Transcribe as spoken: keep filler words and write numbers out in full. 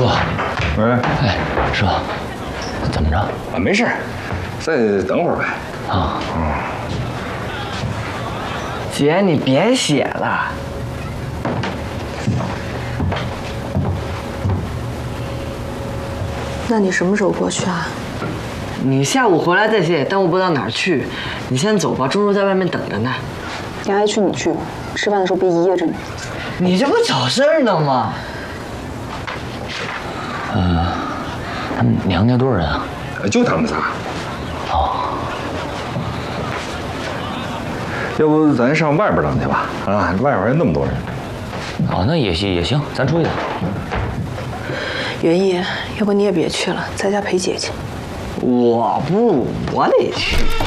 叔， 喂， 哎，叔，怎么着？ 啊，没事，再等会儿呗。 啊， 嗯。 姐，你别写了。 那你什么时候过去啊？ 你下午回来再写也耽误不到哪儿去。你先走吧，钟叔在外面等着呢。 你爱去你去吧，吃饭的时候别噎着你。 你这不找事儿呢吗？ 嗯、呃，他们娘家多少人啊？ 就他们仨。 哦。 要不咱上外边等去吧？啊，外边还那么多人。 哦，那也行也行，咱出去。 元义，要不你也别去了，在家陪姐姐。 我不，我得去。